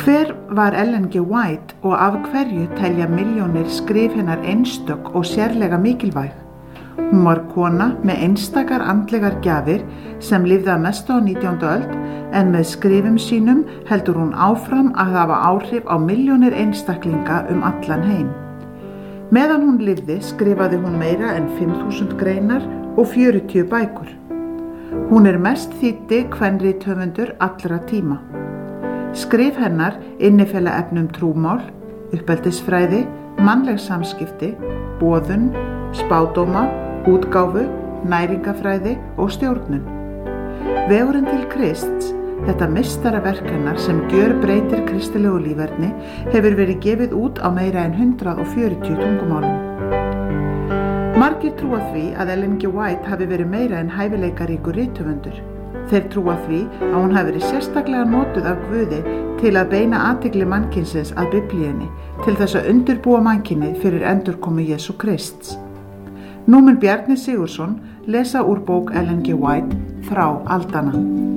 Hver var Ellen G. White og af hverju telja milljónir skrif hennar einstök og sérlega mikilvæg? Hún var kona með einstakar andlegar gjafir sem lifði að mestu á 19. öld en með skrifum sínum heldur hún áfram að hafa áhrif á milljónir einstaklinga allan heim. Meðan hún lifði skrifaði hún meira en 5.000 greinar og 40 bækur. Hún mest þýddi kvenrithöfundur allra tíma. Skrif hennar innifela efnum trúmál, uppeldisfræði, mannleg samskipti, boðun, spádóma, útgáfu, næringafræði og stjórnun. Vegurinn til Krists, þetta meistaraverk hennar sem gjörbreytir kristilegu líferni, hefur verið gefið út á meira en 140 tungumálum. Margir trúa því að Ellen G. White hafi verið meira en hæfileikaríkur rithöfundur. Þeir trúa því að hún hafi verið sérstaklega notuð af Guði til að beina athygli mannkynsins að Biblíunni til þess að undirbúa mannkynið fyrir endurkomu Jesú Krists. Nú mun Bjarni Sigurðsson lesa úr bók Ellen G. White Þrá aldanna.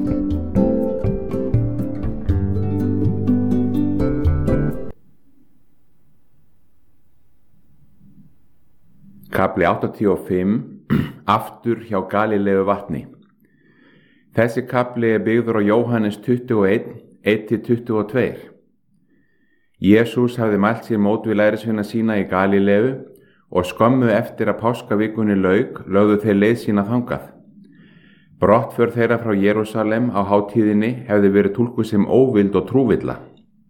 Kafli 85 Aftur hjá Galileu vatni. Þessi kafli byggður á Jóhannes 21, 1-22. Jesús hafði mælt sér mót við lærisveina sína í Galileu og skömmu eftir að páskavikunni lauk lögðu þeir leið sína þangað. Brottför þeirra frá Jerúsalem á hátíðinni hefði verið túlkuð sem óvild og trúvilla.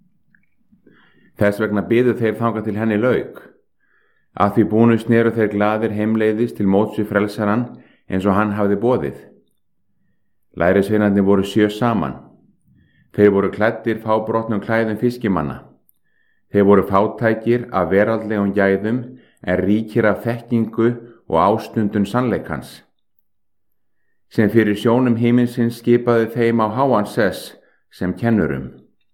Þess vegna biðu þeir þangað til henni lauk. Að því búnu sneru þeir glaðir heimleiðis til móts við frelsarann eins og hann hafði boðið. Lærisveinarnir voru 7 saman. Þeir voru klæddir fábrotnum klæðum fiskimanna. Þeir voru fátækir af veraldlegum gæðum en ríkir af þekkingu og ástundun sannleikans. Sem fyrir sjónum himinsins skipaði þeim á háan sess sem kennurum.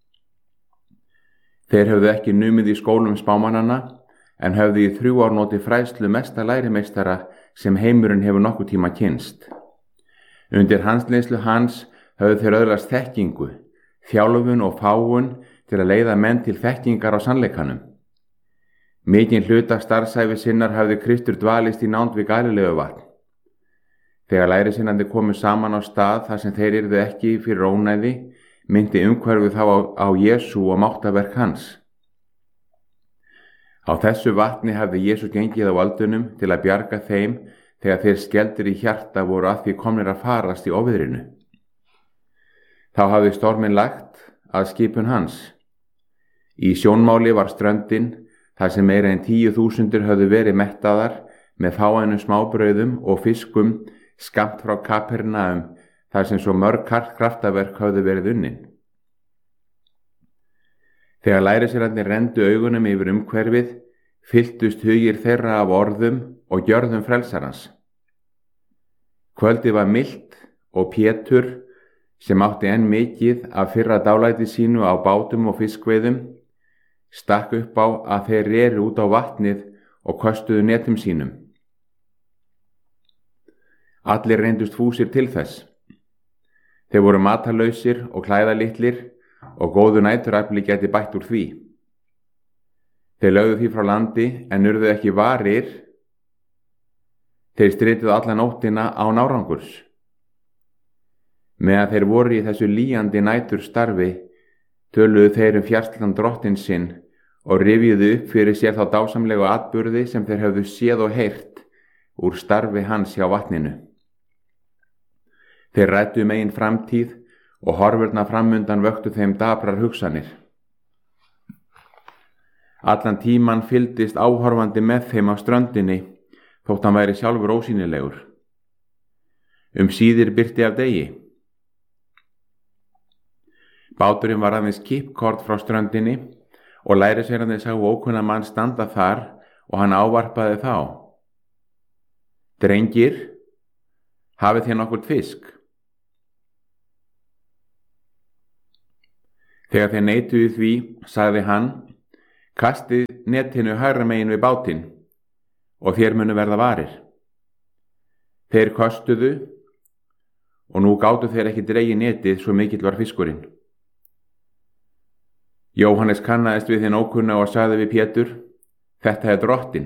Þeir höfðu ekki numið í skólum spámannanna en höfðu í 3 ár notið fræðslu mesta lærimeistara sem heimurinn hefur nokkuð tíma kynnst. Undir handleiðslu hans höfðu þeir öðlast þekkingu, þjálfun og fágun til að leiða menn til þekkingar á sannleikanum. Mikinn hluta starfsævi sinnar hafði Kristur dvalist í nánd við Galileu vatn. Þegar lærisveinarnir komu saman á stað þar sem þeir yrðu ekki fyrir ónæði, myndi umhverfið þá á Jesú og máttaverk hans. Á þessu vatni hafði Jesú gengið á öldunum til að bjarga þeim þegar þeir skeldir í hjarta voru að því komnir að farast í óveðrinu. Þá hafði storminn lagt að skipun hans. Í sjónmáli var ströndin, þar sem meira en 10.000 höfðu verið mettaðar með fáeinum smábrauðum og fiskum skammt frá Kapernaum, þar sem svo mörg kraftaverk höfðu verið unnin. Þegar lærisveinarnir renndu augunum yfir umhverfið, fylltust hugir þeirra af orðum og gjörðum frelsarans. Kvöldið var milt og Pétur, sem átti enn mikið af fyrra dálæti sínu á bátum og fiskveiðum, stakk upp á að þeir reru út á vatnið og köstuðu netum sínum. Allir reyndust fúsir til þess. Þeir voru matarlausir og klæðalitlir og góðu næturafli gæti bætt úr því. Þeir lögðu því frá landi en urðu ekki varir. Þeir strituðu alla nóttina án árangurs. Meðan þeir voru í þessu lýjandi næturstarfi, töluðu þeir fjarslan drottins sinn og rifjuðu upp fyrir sér þá dásamlegu atburði sem þeir höfðu séð og heyrt úr starfi hans hjá vatninu. Þeir ræddu eigin framtíð og horfurnar framundan vöktu þeim daprar hugsanir. Allan tíman fylgdist áhorfandi með þeim á ströndinni, þótt hann væri sjálfur ósýnilegur. Síðir birti af degi. Báturinn var aðeins kippkort frá ströndinni og lærisveinarnir sáu ókunna mann standa þar og hann ávarpaði þá. Drengir, hafið þér nokkurn fisk? Þegar þeir neituðu því, sagði hann, kastið netinu hægra megin við bátinn og þér munu verða varir. Þeir köstuðu og nú gátu þeir ekki dregið netið svo mikill var fiskurinn. Jóhannes kannaðist við hinn ókunna og sagði við Pétur: Þetta er drottinn.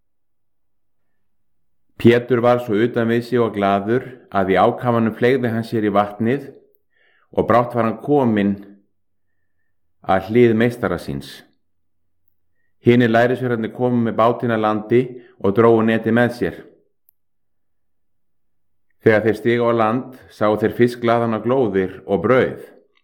Pétur var svo utan við sig og glaður að í ákafanum fleygði hann sér í vatnið og brátt var hann kominn að hlið meistara síns. Hinir lærisveinarnir komu með bátinn að landi og drógu netið með sér. Þegar þeir stigu á land sáu þeir fiskglaðana glóðir og brauð.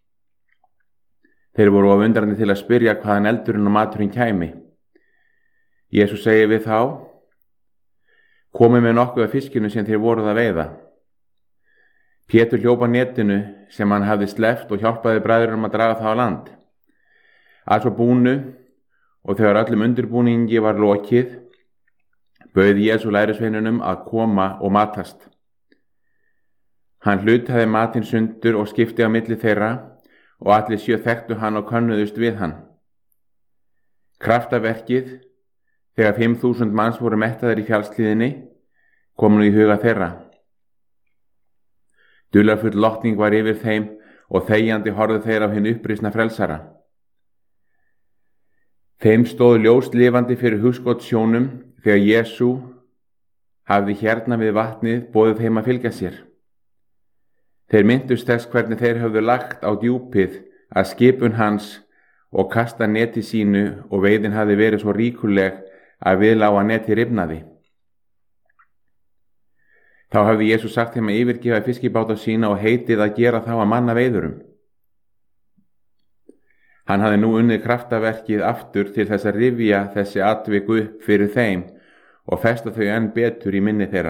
Þeir voru of undrandi til að spyrja hvaðan eldurinn og maturinn kæmi. Jesús segi við þá: Komið með nokkuð af fiskinu sem þeir voruð að veiða. Pétur hljóp á netinu sem hann hafði sleppt og hjálpaði bræðrunum að draga það á land. Að svo búnu og þegar öllum undirbúningi var lokið, bauð Jesú lærisveinunum að koma og matast. Hann hlutaði matinn sundur og skipti á milli þeirra og allir 7 þekktu hann og könnuðust við hann. Kraftaverkið, þegar 5.000 manns voru mettaðir í fjallshlíðinni, kom nú í huga þeirra. Dularfull lotning var yfir þeim og þegjandi horfðu þeir á hinn upprisna frelsara. Þeim stóð ljóst lifandi fyrir hugskotssjónum þegar Jesú hafði hérna við vatnið boðið þeim að fylgja sér. Þeir myndust þess hvernig þeir höfðu lagt á djúpið að skipun hans og kasta neti sínu og veiðin hafði verið svo ríkuleg að við lá að neti rifnaði. Þá hafði Jesús sagt þeim að yfirgefa fiskibáta sína og heitið að gera þá að manna veiðurum. Hann hafði nú unnið kraftaverkið aftur til þess að rifja þessi atvik upp fyrir þeim og festa þau enn betur í minni þeirra.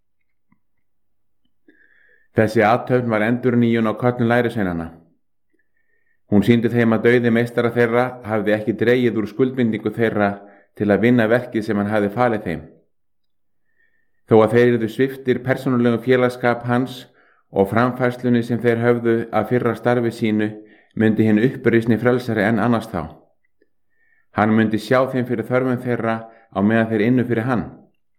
Þessi athöfn var endurnýjun á köllun lærisveinanna. Hún sýndi þeim að dauði meistara þeirra hafði ekki dregið úr skuldbindingu þeirra til að vinna verkið sem hann hafði falið þeim. Þó að þeir yrðu sviptir persónulegum félagsskap hans og framfærslunni sem þeir höfðu að fyrra starfi sínu, myndi hinn upprisni frelsari enn annars þá. Hann myndi sjá þeim fyrir þörfum þeirra á meðan þeir ynnu fyrir hann.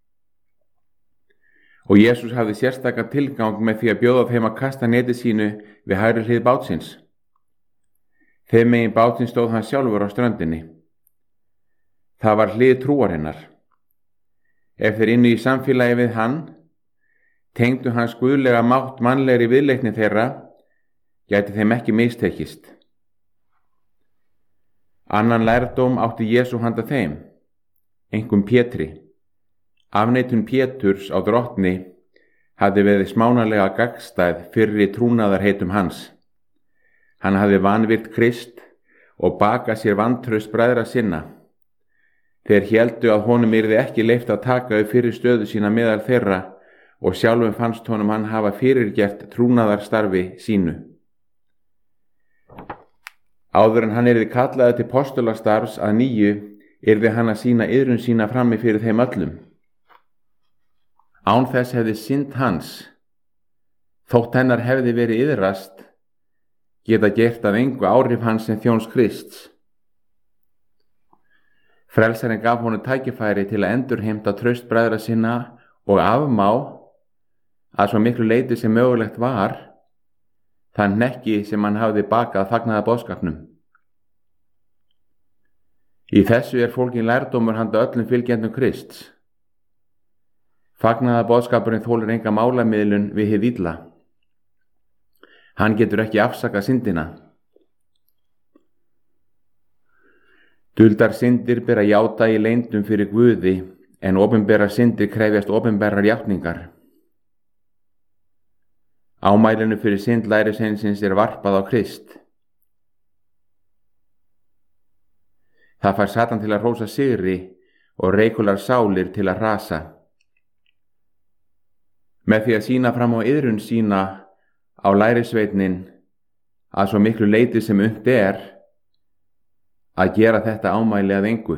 Og Jesús hafði sérstaka tilgang með því að bjóða þeim að kasta neti sínu við hægri hlið bátsins. Þeim megin bátsins stóð hann sjálfur á ströndinni. Það var hlið trúarinnar. Ef þeir ynnu í samfélagi við hann, tengdu hans guðlega mátt mannlegri viðleitni þeirra, gæti þeim ekki mistekist. Annan lærdóm átti Jesú handa þeim, einkum Pétri. Afneitun Péturs á drottni hafði verið smánarlega gagnstæð fyrri trúnaðarheitum hans. Hann hafði vanvirt Krist og bakað sér vantraust bræðra sinna. Þeir héldu að honum yrði ekki leyft að taka upp fyrir stöðu sína meðal þeirra og sjálfum fannst honum hann hafa fyrirgert trúnaðarstarfi sínu. Áður en hann yrði kallaði til postulastarfs að nýju, yrði hann að sýna iðrun sína frammi fyrir þeim öllum. Án þess hefði synd hans, þótt hennar hefði verið iðrast, geta gert að engu áhrif hans sem þjóns Krists. Frelsarinn gaf honum tækifæri til að endurheimta traust bræðra sinna og afmá að svo miklu leyti sem mögulegt var þann hnekki sem hann hafði bakað fagnaða boðskapnum. Í þessu er fólginn lærdómur handa öllum fylgjendum Krists. Fagnaða boðskapurinn þolir enga málamiðlun við hið illa. Hann getur ekki afsakað syndina. Duldar syndir ber að játa í leyndum fyrir Guði, en opinberar syndir krefjast opinberar játningar. Ámælinu fyrir synd lærisveinsins er varpað á Krist. Það fær Satan til að hrósa sigri og reikular sálir til að rasa. Með því að sýna fram á iðrun sína á lærisveitnin að svo miklu leyti sem unnt er að gera þetta ámæli að engu.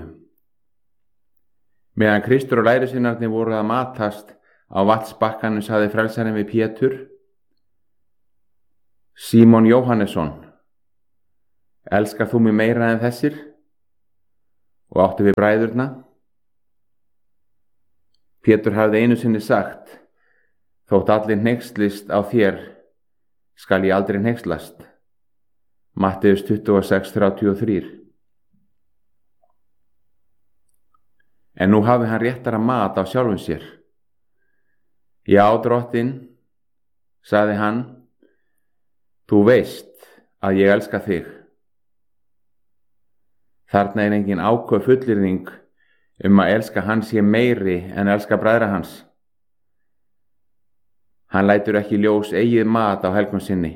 Meðan Kristur og lærisveinarnir voru að matast á vatnsbakkanum sagði frelsarinn við Pétur: Símon Jóhannesson, elskar þú mig meira en þessir? Og átti við bræðurna. Pétur hafði einu sinni sagt: Þótt allir hneykslist á þér, skal ég aldrei hneykslast. Matteus 26:33. En nú hafði hann réttara mat á sjálfum sér. Já, drottinn, sagði hann, þú veist að ég elska þig. Þarna er engin áköf fullyrðing að elska hans sé meiri en elska bræðra hans. Hann lætur ekki ljós eigið mat á helgum sinni.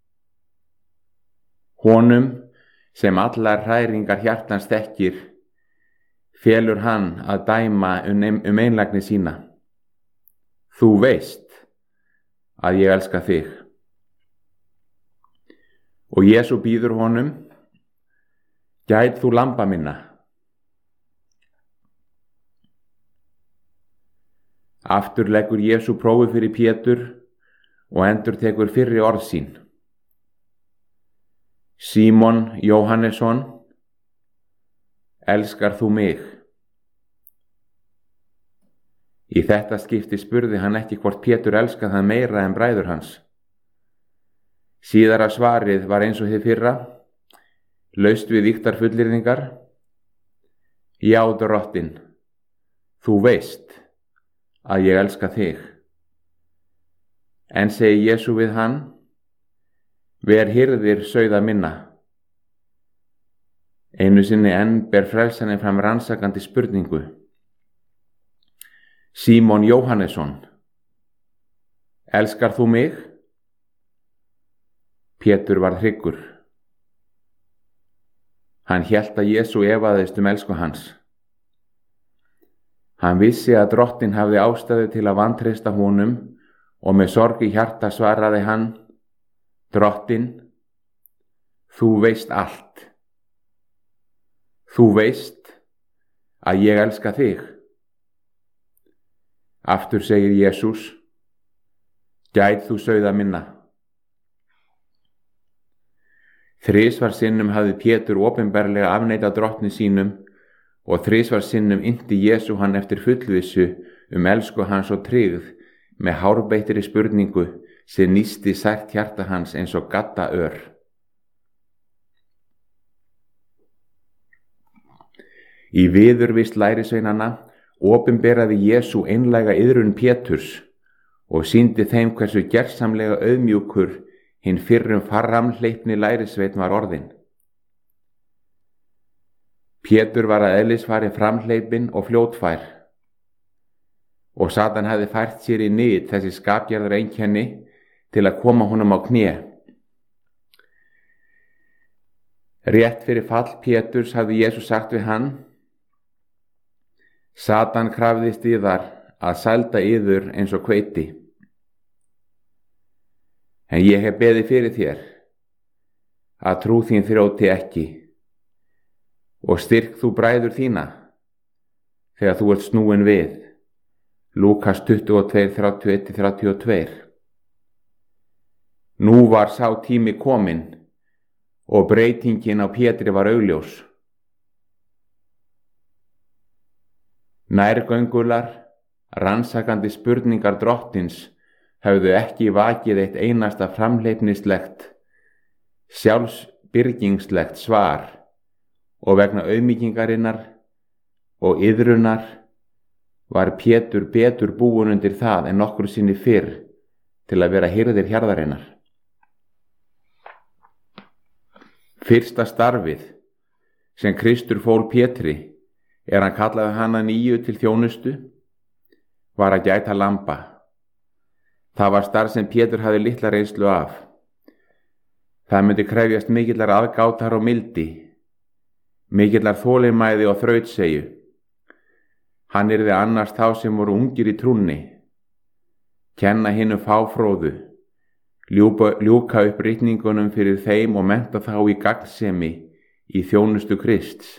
Honum, sem allar hræringar hjartans þekkir, felur hann að dæma einlægni sína. Þú veist að ég elska þig. Og Jesú býður honum, gæt þú lamba minna. Aftur leggur Jesú prófið fyrir Pétur og endurtekur fyrri orð sín. Símon Jóhannesson, elskar þú mig? Í þetta skipti spurði hann ekki hvort Pétur elskaði hann meira en bræður hans. Síðara svarið var eins og hið fyrra, laust við ýktar fullyrðingar. Já, drottinn, þú veist að ég elska þig. En segi Jesú við hann, ver hirðir sauða minna. Einu sinni enn ber frelsaninn fram rannsakandi spurningu. Símon Jóhannesson, elskar þú mig? Pétur varð hryggur. Hann hélt að Jesú efaðist elsku hans. Hann vissi að drottinn hafði ástæðu til að vantreysta honum og með sorg í hjarta svaraði hann, drottinn, þú veist allt. Þú veist að ég elska þig. Aftur segir Jesús, gæt þú sauða minna. Þrisvar sinnum hafði Pétur opinberlega afneitað drottni sínum og þrisvar sinnum innti Jesú hann eftir fullvissu elsku hans og tryggð með hárbeitri spurningu sem nísti sært hjarta hans eins og gaddaör. Í viðurvist lærisveinanna opinberaði Jesú einlæga iðrun Péturs og sýndi þeim hversu gersamlega auðmjúkur hinn fyrrum framhleypni lærisveinn var orðinn. Pétur var að eðlisfari framhleypinn og fljótfær og Satan hafði fært sér í nyt þessi skapgerðar einkenni til að koma honum á kné. Rétt fyrir fall Péturs hafði Jesús sagt við hann, Satan krafðist yðar að sælda yður eins og hveiti. En ég hef beðið fyrir þér, að trú þín þrjóti ekki, og styrk þú bræður þína, þegar þú ert snúin við. Lúkas 22:31-32. Nú var sá tími kominn, og breytingin á Pétri var augljós. Nærgöngular, rannsakandi spurningar drottins höfðu ekki vakið eitt einasta framhleypnislegt, sjálfsbyrgingslegt svar og vegna auðmýkingarinnar og iðrunar var Pétur betur búinn undir það en nokkru sinni fyrr til að vera hirðir hjarðarinnar. Fyrsta starfið sem Kristur fól Pétri hann kallaði hann að nýju til þjónustu, var að gæta lamba. Það var starf sem Pétur hafði litla reynslu af. Það myndi krefjast mikillar aðgátar og mildi, mikillar þolinmæði og þrautseigju. Hann yrði annars þá sem voru ungir í trúnni, kenna hinum fáfróðu, ljúka upp ritningunum fyrir þeim og mennta þá í gagnsemi í þjónustu Krists.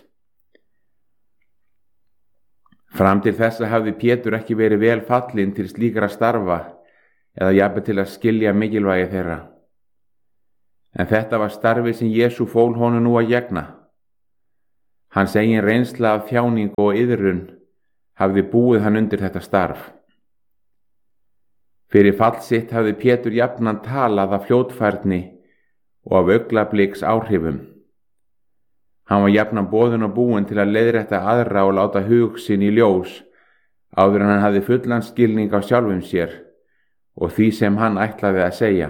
Fram til þessa hafði Pétur ekki verið vel fallinn til slíkra starfa eða jafnvel til að skilja mikilvægi þeirra. En þetta var starfið sem Jesú fól honum nú að gegna. Hans eigin reynsla af þjáningu og iðrun hafði búið hann undir þetta starf. Fyrir fall sitt hafði Pétur jafnan talað af fljótfærni og af augnabliks áhrifum. Hann var jafnan boðinn og búinn til að leiðrétta aðra og láta hug sinn í ljós áður en hann hafði fullan skilning á sjálfum sér og því sem hann ætlaði að segja.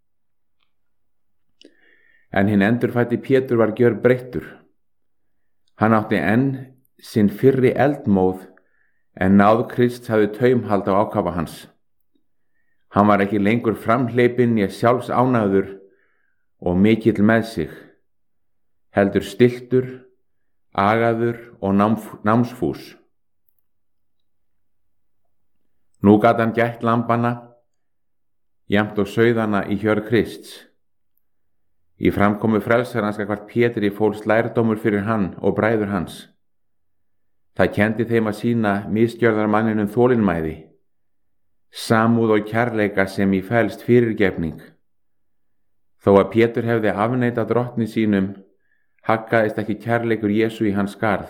En hinn endurfæddi Pétur var gjörbreyttur. Hann átti enn sinn fyrri eldmóð en náð Krists hafði taumhald á ákafa hans. Hann var ekki lengur framhleypinn né sjálfsánægður og mikill með sig, heldur stilltur, agaður og námsfús. Nú gat hann gætt lambanna, jafnt og sauðana í hjörð Krists. Í framkomu frelsarans gagnvart Pétri fólst lærdómur fyrir hann og bræður hans. Það kenndi þeim að sýna misgjörðarmanninum þolinmæði, samúð og kærleika sem í felst fyrirgefning. Þó að Pétur hefði afneitað drottni sínum, haggaðist ekki kærleikur Jesú í hans skarð.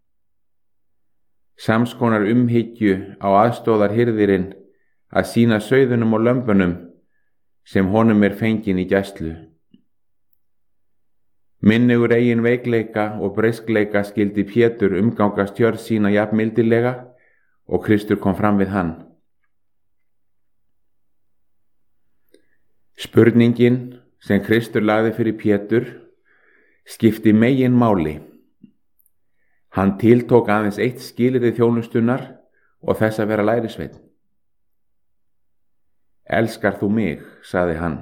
Samskonar umhyggju á aðstóðar hirðirinn að sýna sauðunum og lömbunum sem honum fengin í gæslu. Minnugur eigin veikleika og breiskleika skildi Pétur umgangast hjörð sína jafn mildilega og Kristur kom fram við hann. Spurningin sem Kristur lagði fyrir Pétur skipti megin máli. Hann tiltók aðeins eitt skilyrði þjónustunnar og þess að vera lærisveinn. Elskar þú mig, sagði hann.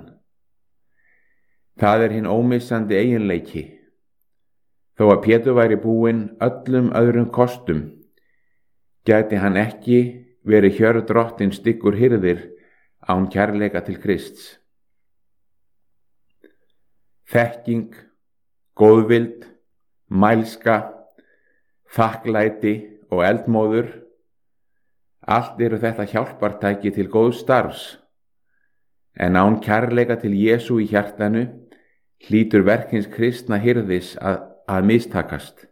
Það hinn ómissandi eiginleiki. Þó að Pétur væri búinn öllum öðrum kostum, gæti hann ekki verið hjörð drottins styggur hirðir án kærleika til Krists. Þekking, góðvild, mælska, þakklæti og eldmóður, allt þetta hjálpartæki til góðs starfs, en án kærleika til Jesú í hjartanu hlýtur verk hins kristna hirðis að mistakast.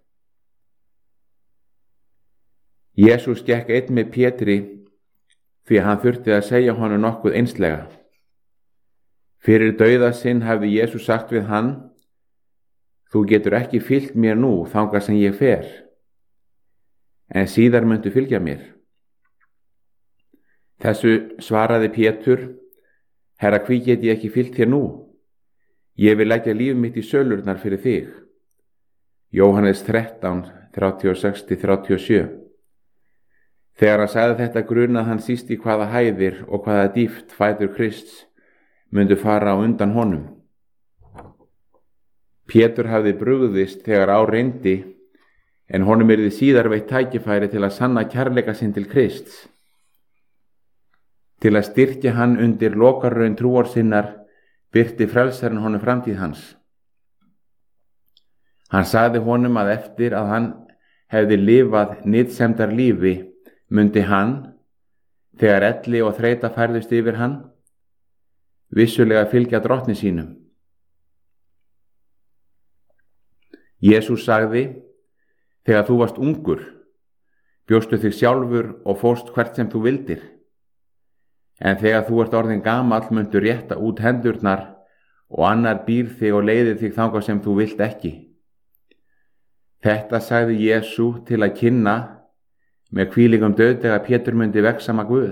Jesús gekk einn með Pétri því að hann þurfti að segja honum nokkuð einslega. Fyrir dauða sinn hafði Jesús sagt við hann: Þú getur ekki fylgt mér nú þangað sem ég fer, en síðar muntu fylgja mér. Þessu svaraði Pétur: Herra, hví get ég ekki fylgt þér nú? Ég vil leggja líf mitt í sölurnar fyrir þig. Jóhannes 13, 36-37. Þegar hann sagði þetta grunað hann síst í hvaða hæðir og hvaða dýpt fætur Krists myndu fara á undan honum. Pétur hafði brugðist þegar á reyndi, en honum yrði síðar veitt tækifæri til að sanna kærleika sinn til Krists. Til að styrkja hann undir lokarraun trúar sinnar birti frelsarinn honum framtíð hans. Hann sagði honum að eftir að hann hefði lifað nytsemdar lífi mundi hann, þegar elli og þreyta færðust yfir hann, vissulega fylgja drottni sínum. Jesús sagði: Þegar þú varst ungur, bjóstu þig sjálfur og fórst hvert sem þú vildir. En þegar þú ert orðinn gamall muntu rétta út hendurnar og annar býr þig og leiðir þig þangað sem þú vilt ekki. Þetta sagði Jesú til að kynna með hvílíkum dauðdaga Pétur mundi vegsama Guð.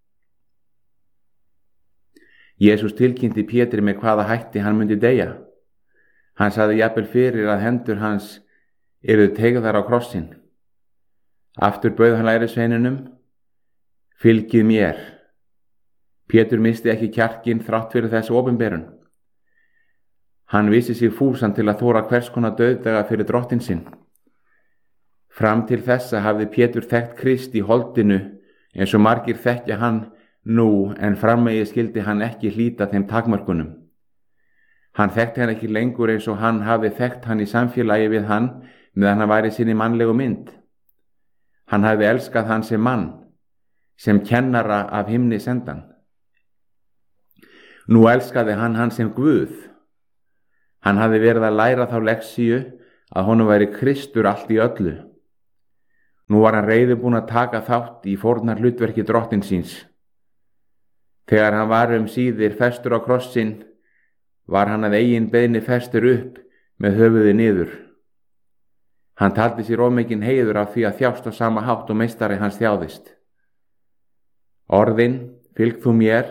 Jesús tilkynnti Pétri með hvaða hætti hann mundi deyja. Hann sagði jafnvel fyrir að hendur hans yrðu teygðar á krossinn. Aftur bauð hann lærisveinunum: Fylgið mér. Pétur missti ekki kjarkinn þrátt fyrir þessu opinberun. Hann vissi sig fúsan til að þóra hvers konar dauðdaga fyrir drottin sinn. Fram til þessa hafði Pétur þekkt Krist í holdinu eins og margir þekkja hann nú, en framvegis skildi hann ekki hlíta þeim takmörkunum. Hann þekkti hann ekki lengur eins og hann hafi þekkt hann í samfélagi við hann meðan hann væri sinni mannlegu mynd. Hann hafi elskað hann sem mann, sem kennara af himni sendan. Nú elskaði hann sem Guð. Hann hafði verið að læra þá leksíu að honum væri Kristur allt í öllu. Nú var hann reiðubúinn að taka þátt í fórnar hlutverki drottins síns. Þegar hann var síðir festur á krossinn var hann að eigin beiðni festur upp með höfuði niður. Hann taldi sér of mikinn heiður af því að þjást á sama hátt og meistari hans þjáðist. Orðin, fylg þú mér,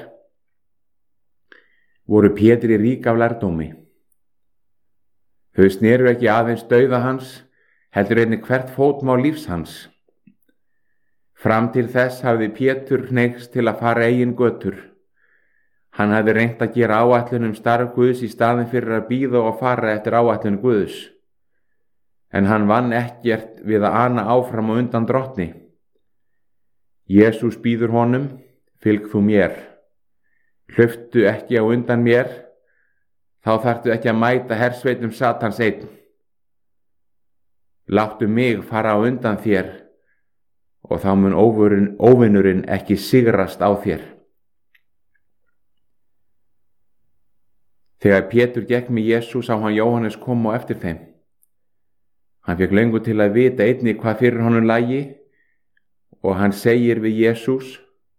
voru Pétri rík af lærdómi. Þau sneru ekki aðeins dauða hans, heldur einnig hvert fótmál lífs hans. Fram til þess hafði Pétur hneigst til að fara eigin götur. Hann hafði reynt að gera áætlun starf Guðs í staðinn fyrir að bíða og fara eftir áætlun Guðs. En hann vann ekkert við að ana áfram og undan drottni. Jesús býður honum, fylg þú mér. Hlauptu ekki á undan mér, þá þarftu ekki að mæta hersveitum Satans einn. Láttu mig fara á undan þér og þá mun óvinurinn ekki sigrast á þér. Þegar Pétur gekk með Jesús sá hann Jóhannes koma á eftir þeim. Hann fékk löngu til að vita einnig hvað fyrir honum lægi og hann segir við Jesús: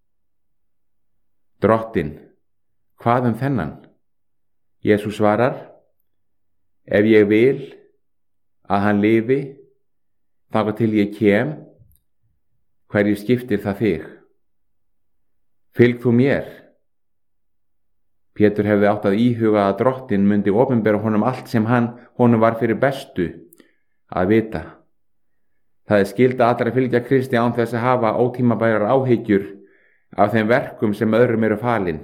Drottinn, hvað þennan? Jesús svarar: Ef ég vil að hann lifi, þangað til ég kem, hverju skiptir það þig? Fylg þú mér. Pétur hefði átt að íhuga að Drottinn myndi opinbera honum allt sem honum var fyrir bestu að vita. Það er skylda allra að fylgja Kristi án þess að hafa ótímabærar áhyggjur af þeim verkum sem öðrum eru falin.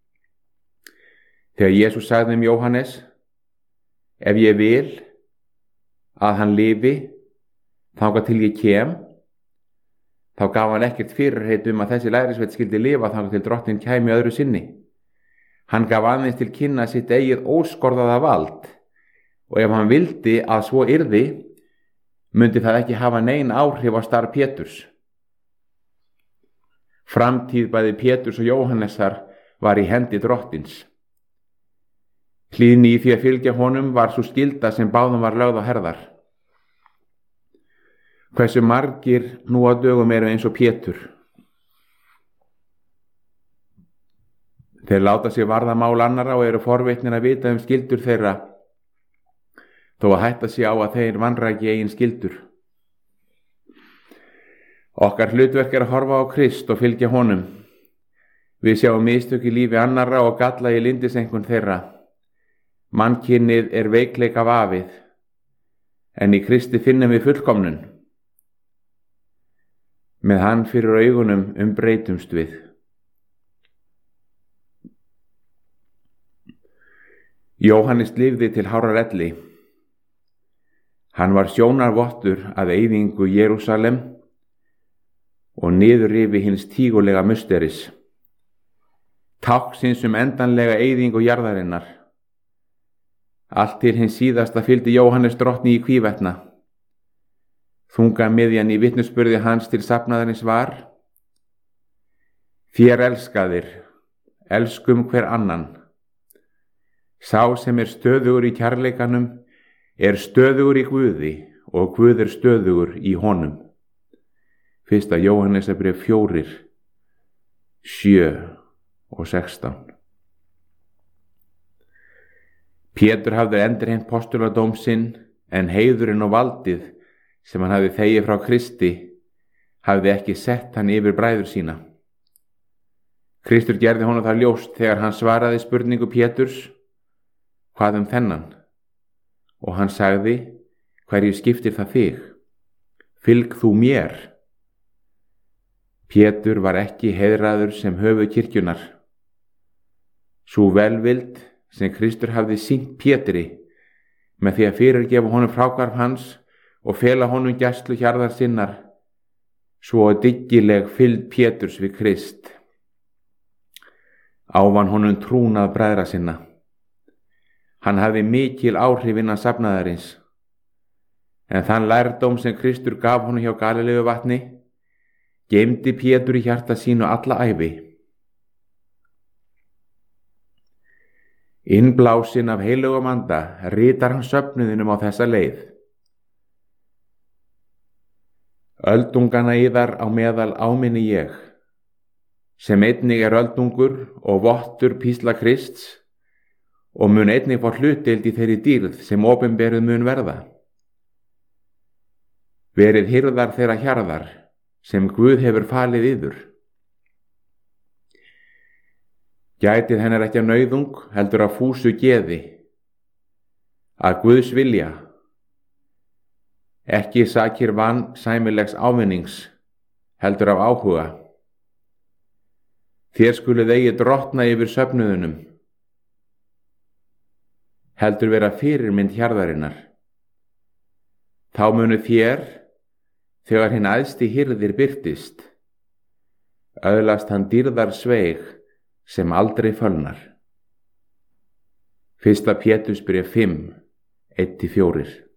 Þegar Jesús sagði Jóhannes: Ef ég vil að hann lifi, þangað til ég kem, þá gaf hann ekkert fyrirheit að þessi lærisveinn skyldi lifa þangað til Drottinn kæmi öðru sinni. Hann gaf aðeins til kynna sitt eigið óskorðaða vald og ef hann vildi að svo yrði, myndi það ekki hafa nein áhrif á starf Péturs. Framtíð bæði Péturs og Jóhannesar var í hendi Drottins. Hlýðni í því að fylgja honum var svo skylda sem báðum var lögð á herðar. Hversu margir nú á dögum eru eins og Pétur? Þeir láta sig varða mál annarra og eru forvitnir að vita skyldur þeirra, þó að hætta sig á að þeir vanræki eigin skyldur. Okkar hlutverk er að horfa á Krist og fylgja honum. Við sjáum mistök í lífi annarra og galla í lyndiseinkunn þeirra. Mannkynnið er veikleika vafið, en í Kristi finnum við fullkomnun. Með hann fyrir augunum breytumst við. Jóhannes lifði til hárrar elli. Hann var sjónarvottur að eyðingu Jerúsalem og niðurrifi hins tígulega musteris. Táknsins endanlega eyðingu jarðarinnar. Allt til hins síðasta fylgdi Jóhannes drottni í hvívetna. Þungamiðjan í vitnisburði hans til safnaðarins var: Þér elskaðir, elskum hver annan. Sá sem er stöðugur í kærleikanum er stöðugur í Guði og Guð er stöðugur í honum. 1. Jóhannesarbréf 4, 7 og 16. Pétur hafði endurheimt postuladóm sinn, en heiðurinn og valdið sem hann hafði þegið frá Kristi hafði ekki sett hann yfir bræður sína. Kristur gerði honum það ljóst þegar hann svaraði spurningu Péturs: Hvað þennan? Og hann sagði: Hverju skiptir það þig? Fylg þú mér. Pétur var ekki heiðraður sem höfuð kirkjunnar. Sú velvild sem Kristur hafði sýnt Pétri með því að fyrirgefa honum fráhvarf hans og fela honum gæslu hjarðar sinnar, svo dyggileg fylgd Péturs við Krist. Ávann honum trúnað bræðra sinna. Hann hafði mikil áhrif innan safnaðarins, en þann lærdóm sem Kristur gaf honum hjá Galileuvatni geymdi Pétur í hjarta sínu alla ævi. Innblásinn af heilögum anda ritar hann söfnuðinum á þessa leið: Öldungana yðar á meðal áminni ég, sem einnig er öldungur og vottur písla Krists, og mun einnig fá hlutdeild í þeirri dýrð sem opinberuð mun verða. Verið hirðar þeirra hjarðar sem Guð hefur falið yður. Gætið hennar ekki af nauðung, heldur af fúsu geði, að Guðs vilja, ekki sakir sæmilegs ávinnings, heldur af áhuga. Þér skuluð eigi drottna yfir söfnuðunum, heldur vera fyrirmynd hjarðarinnar. Þá munu þér, þegar hinn æðsti hirðir birtist, öðlast hann dýrðar sveig sem aldrei fölnar. 1. Pétursbréf 5, 1-4.